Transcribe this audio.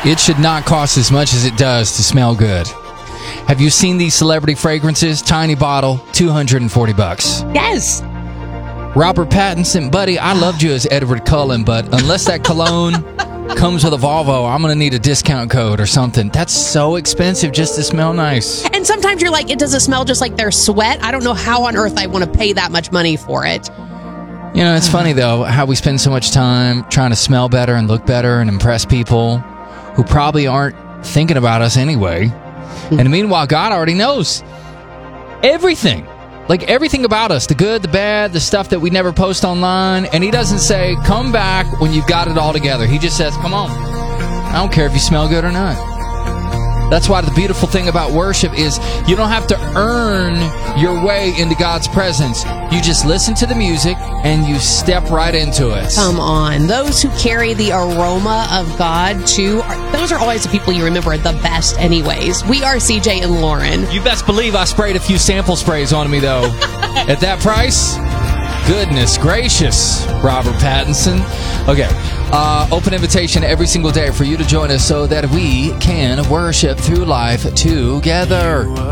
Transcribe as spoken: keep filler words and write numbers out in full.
It should not cost as much as it does to smell good. Have you seen these celebrity fragrances? Tiny bottle, two hundred forty bucks. Yes. Robert Pattinson, buddy, I loved you as Edward Cullen, but unless that cologne comes with a Volvo, I'm going to need a discount code or something. That's so expensive just to smell nice. And sometimes you're like, it doesn't smell just like their sweat. I don't know how on earth I want to pay that much money for it. You know, it's funny, though, how we spend so much time trying to smell better and look better and impress people who probably aren't thinking about us anyway. And meanwhile, God already knows everything. Like everything about us, the good, the bad, the stuff that we never post online. And he doesn't say, come back when you've got it all together. He just says, come on. I don't care if you smell good or not. That's why the beautiful thing about worship is you don't have to earn your way into God's presence. You just listen to the music and you step right into it. Come on. Those who carry the aroma of God, too, are, those are always the people you remember the best anyways. We are C J and Lauren. You best believe I sprayed a few sample sprays on me, though. At that price? Goodness gracious, Robert Pattinson. Okay, uh, open invitation every single day for you to join us so that we can worship through life together.